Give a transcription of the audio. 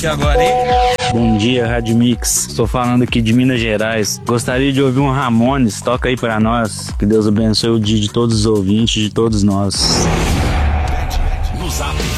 aqui agora, hein? Bom dia, Rádio Mix. Estou falando aqui de Minas Gerais. Gostaria de ouvir um Ramones. Toca aí pra nós. Que Deus abençoe o dia de todos os ouvintes, de todos nós.